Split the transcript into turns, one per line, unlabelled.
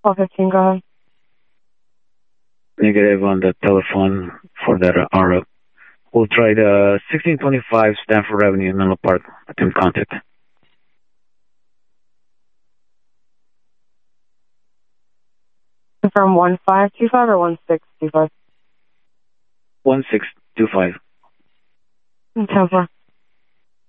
12:15, go ahead.
Negative on the telephone for that RO. We'll try the 1625 Stanford Avenue in Menlo Park. Attempt contact.
From 1525 or 1625?
1625.
10-4.